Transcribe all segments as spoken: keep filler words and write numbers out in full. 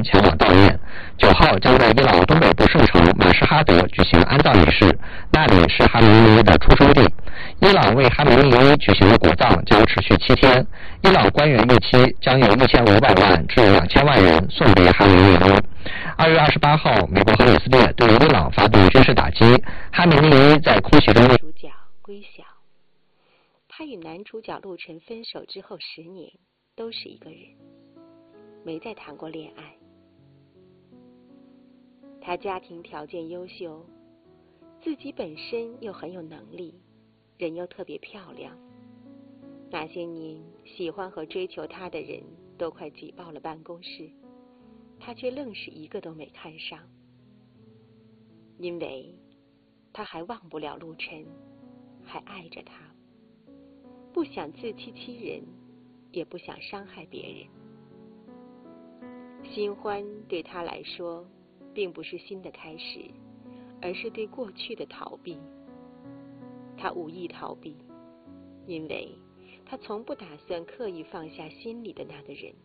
前往悼念。九号将在伊朗东北部圣城马什哈德举行安葬仪式，那里是哈梅内伊的出生地。伊朗为哈梅内伊举行的国葬将持续七天。伊朗官员预期将有一千五百万至两千万人送别哈梅内伊。二月二十八号，美国和以色列对伊朗发动军事打击，哈梅内伊在空袭中。 主角归晓，他与男主角陆晨分手之后十年都是一个人，没再谈过恋爱。他家庭条件优秀，自己本身又很有能力，人又特别漂亮。那些年喜欢和追求他的人都快挤爆了办公室，他却愣是一个都没看上。因为他还忘不了陆晨，还爱着他，不想自欺欺人，也不想伤害别人。新欢对他来说并不是新的开始，而是对过去的逃避。他无意逃避，因为他从不打算刻意放下心里的那个人。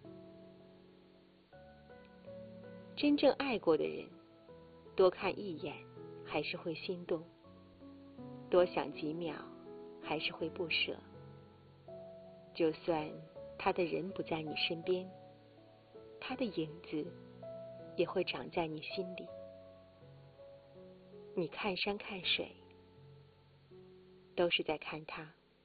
真正爱过的人，多看一眼还是会心动，多想几秒还是会不舍。就算他的人不在你身边，他的影子也会长在你心里。你看山看水，都是在看他。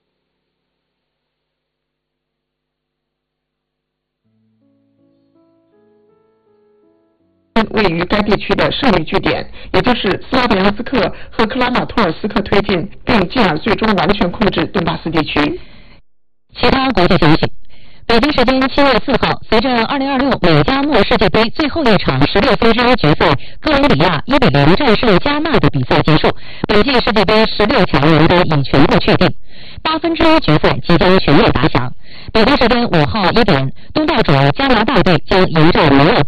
位于该地区的胜利据点，也就是斯拉维扬斯克和克拉马托尔斯克推进，并进而最终完全控制顿巴斯地区。 其他国际消息。北京时间七月四号，随着二零二六美加墨世界杯最后一场十六分之一决赛哥伦比亚一比零战胜加纳的比赛结束，本届世界杯十六强名单已全部确定，八分之一决赛即将全面打响。北京时间五号一点，东道主加拿大队将迎战摩洛哥。